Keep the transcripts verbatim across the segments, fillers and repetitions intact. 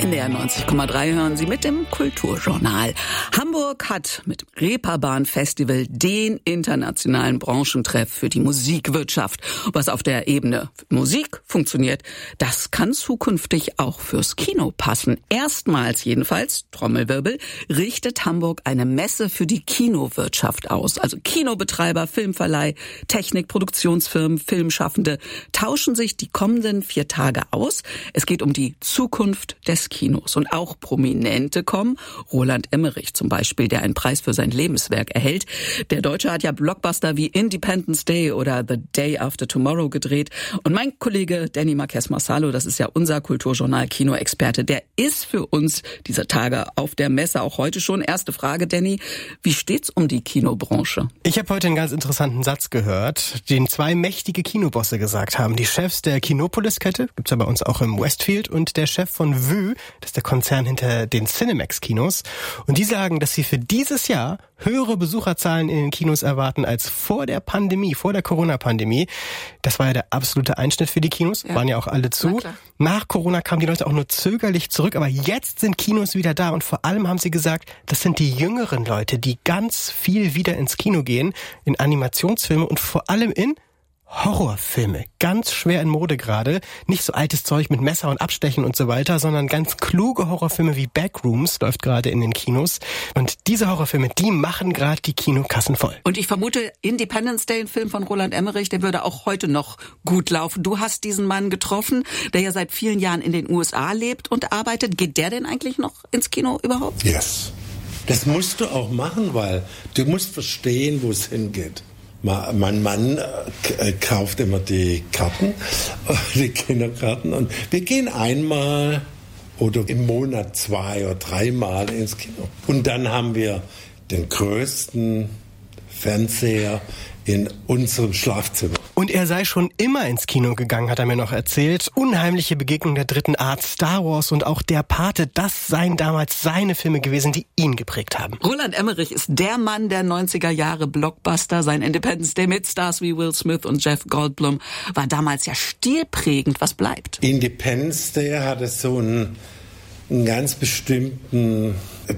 N D R neunzig Komma drei hören Sie mit dem Kulturjournal. Hamburg hat mit dem Reeperbahn Festival den internationalen Branchentreff für die Musikwirtschaft. Was auf der Ebene Musik funktioniert, das kann zukünftig auch fürs Kino passen. Erstmals jedenfalls, Trommelwirbel, richtet Hamburg eine Messe für die Kinowirtschaft aus. Also Kinobetreiber, Filmverleih, Technik, Produktionsfirmen, Filmschaffende tauschen sich die kommenden vier Tage aus. Es geht um die Zukunft des Kinos. Und auch Prominente kommen. Roland Emmerich zum Beispiel, der einen Preis für sein Lebenswerk erhält. Der Deutsche hat ja Blockbuster wie Independence Day oder The Day After Tomorrow gedreht. Und mein Kollege Danny Marquez-Marsalo, das ist ja unser Kulturjournal-Kino-Experte, der ist für uns dieser Tage auf der Messe, auch heute schon. Erste Frage, Danny, wie steht's um die Kinobranche? Ich habe heute einen ganz interessanten Satz gehört, den zwei mächtige Kinobosse gesagt haben. Die Chefs der Kinopolis-Kette, gibt's ja bei uns auch im Westfield, und der Chef von Vue, das ist der Konzern hinter den Cinemax-Kinos. Und die sagen, dass sie für dieses Jahr höhere Besucherzahlen in den Kinos erwarten als vor der Pandemie, vor der Corona-Pandemie. Das war ja der absolute Einschnitt für die Kinos, ja. Waren ja auch alle zu. Nach Corona kamen die Leute auch nur zögerlich zurück, aber jetzt sind Kinos wieder da und vor allem haben sie gesagt, das sind die jüngeren Leute, die ganz viel wieder ins Kino gehen, in Animationsfilme und vor allem in Horrorfilme, ganz schwer in Mode gerade. Nicht so altes Zeug mit Messer und Abstechen und so weiter, sondern ganz kluge Horrorfilme wie Backrooms läuft gerade in den Kinos. Und diese Horrorfilme, die machen gerade die Kinokassen voll. Und ich vermute, Independence Day, ein Film von Roland Emmerich, der würde auch heute noch gut laufen. Du hast diesen Mann getroffen, der ja seit vielen Jahren in den U S A lebt und arbeitet. Geht der denn eigentlich noch ins Kino überhaupt? Yes. Das musst du auch machen, weil du musst verstehen, wo es hingeht. Mein Mann äh, kauft immer die Karten, die Kinderkarten, und wir gehen einmal oder im Monat zwei oder dreimal ins Kino. Und dann haben wir den größten Fernseher in unserem Schlafzimmer. Und er sei schon immer ins Kino gegangen, hat er mir noch erzählt. Unheimliche Begegnung der dritten Art, Star Wars und auch Der Pate, das seien damals seine Filme gewesen, die ihn geprägt haben. Roland Emmerich ist der Mann der neunziger Jahre Blockbuster. Sein Independence Day mit Stars wie Will Smith und Jeff Goldblum war damals ja stilprägend. Was bleibt? Independence Day hatte so einen, einen ganz bestimmten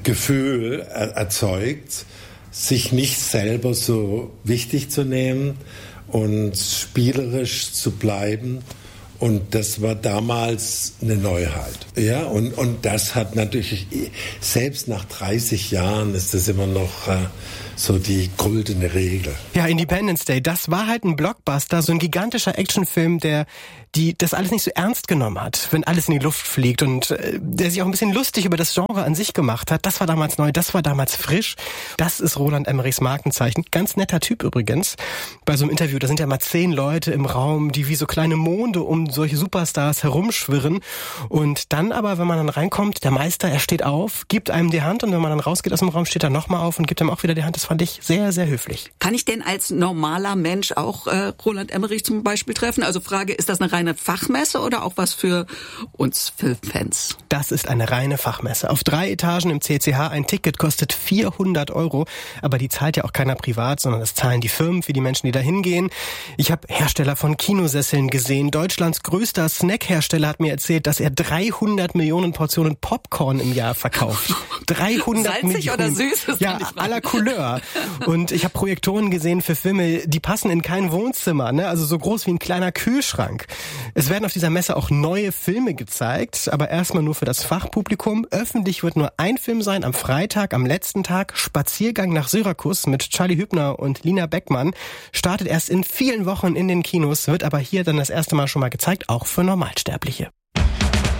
Gefühl erzeugt, sich nicht selber so wichtig zu nehmen und spielerisch zu bleiben. Und das war damals eine Neuheit. Ja, und, und das hat natürlich, selbst nach dreißig Jahren ist das immer noch äh, so die goldene Regel. Ja, Independence Day, das war halt ein Blockbuster, so ein gigantischer Actionfilm, der die das alles nicht so ernst genommen hat, wenn alles in die Luft fliegt, und äh, der sich auch ein bisschen lustig über das Genre an sich gemacht hat. Das war damals neu, das war damals frisch. Das ist Roland Emmerichs Markenzeichen. Ganz netter Typ übrigens. Bei so einem Interview, da sind ja mal zehn Leute im Raum, die wie so kleine Monde um solche Superstars herumschwirren. Und dann aber, wenn man dann reinkommt, der Meister, er steht auf, gibt einem die Hand, und wenn man dann rausgeht aus dem Raum, steht er nochmal auf und gibt einem auch wieder die Hand. Das fand ich sehr, sehr höflich. Kann ich denn als normaler Mensch auch äh, Roland Emmerich zum Beispiel treffen? Also Frage, ist das eine reine Fachmesse oder auch was für uns Filmfans? Das ist eine reine Fachmesse. Auf drei Etagen im C C H. Ein Ticket kostet vierhundert Euro. Aber die zahlt ja auch keiner privat, sondern das zahlen die Firmen für die Menschen, die da hingehen. Ich habe Hersteller von Kinosesseln gesehen. Deutschlands größter Snackhersteller hat mir erzählt, dass er dreihundert Millionen Portionen Popcorn im Jahr verkauft. dreihundert Salzig Millionen. Oder süß? Ja, à la Couleur. Und ich habe Projektoren gesehen für Filme, die passen in kein Wohnzimmer, ne? Also so groß wie ein kleiner Kühlschrank. Es werden auf dieser Messe auch neue Filme gezeigt, aber erstmal nur für das Fachpublikum. Öffentlich wird nur ein Film sein, am Freitag, am letzten Tag. Spaziergang nach Syrakus mit Charlie Hübner und Lina Beckmann. Startet erst in vielen Wochen in den Kinos, wird aber hier dann das erste Mal schon mal gezeigt, auch für Normalsterbliche.